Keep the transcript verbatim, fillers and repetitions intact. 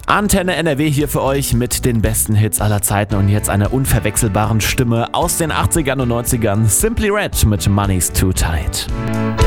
Antenne N R W hier für euch mit den besten Hits aller Zeiten und jetzt einer unverwechselbaren Stimme aus den achtzigern und neunzigern. Simply Red mit Money's Too Tight.